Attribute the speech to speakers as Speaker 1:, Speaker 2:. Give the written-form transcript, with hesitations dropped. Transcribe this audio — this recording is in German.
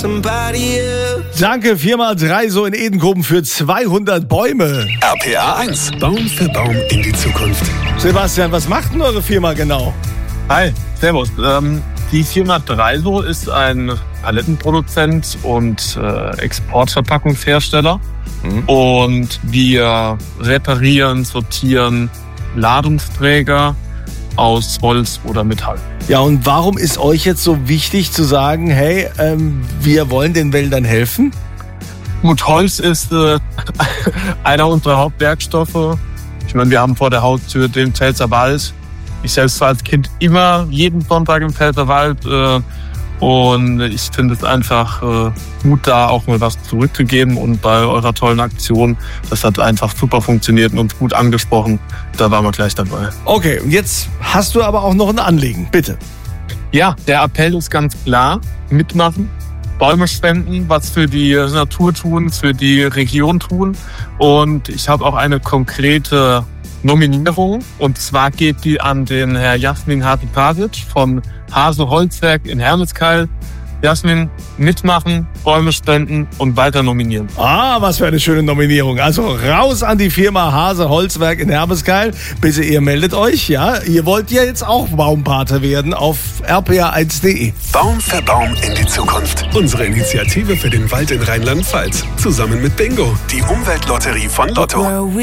Speaker 1: Danke, 4x3 so in Edenkoben für 200 Bäume.
Speaker 2: RPA 1, Baum für Baum in die Zukunft.
Speaker 1: Sebastian, was macht denn eure Firma genau?
Speaker 3: Hi, servus. Die Firma Dreiso ist ein Palettenproduzent und Exportverpackungshersteller. Und wir reparieren, sortieren Ladungsträger aus Holz oder Metall.
Speaker 1: Ja, und warum ist euch jetzt so wichtig zu sagen, hey, wir wollen den Wäldern helfen?
Speaker 3: Gut, Holz ist einer unserer Hauptwerkstoffe. Ich meine, wir haben vor der Haustür den Pfälzerwald. Ich selbst war als Kind immer jeden Sonntag im Pfälzerwald. Und ich finde es einfach gut, da auch mal was zurückzugeben. Und bei eurer tollen Aktion, das hat einfach super funktioniert und uns gut angesprochen. Da waren wir gleich dabei.
Speaker 1: Okay, und jetzt hast du aber auch noch ein Anliegen, bitte.
Speaker 3: Ja, der Appell ist ganz klar. Mitmachen, Bäume spenden, was für die Natur tun, für die Region tun. Und ich habe auch eine konkrete Nominierung. Und zwar geht die an den Herr Jasmin Hatipasic von Hase Holzwerk in Hermeskeil. Jasmin, mitmachen, Bäume spenden und weiter nominieren.
Speaker 1: Ah, was für eine schöne Nominierung. Also raus an die Firma Hase Holzwerk in Hermeskeil. Bitte, ihr meldet euch, ja? Ihr wollt ja jetzt auch Baumpate werden auf rpa1.de.
Speaker 2: Baum für Baum in die Zukunft. Unsere Initiative für den Wald in Rheinland-Pfalz. Zusammen mit Bingo, die Umweltlotterie von Lotto.